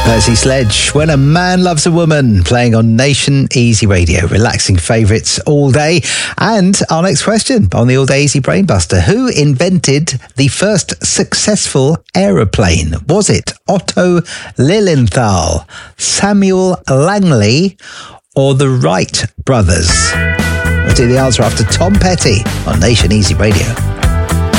Percy Sledge, When a Man Loves a Woman, playing on Nation Easy Radio. Relaxing favourites all day. And our next question on the All Day Easy Brainbuster. Who invented the first successful aeroplane? Was it Otto Lilienthal, Samuel Langley, or the Wright brothers? We'll do the answer after Tom Petty on Nation Easy Radio.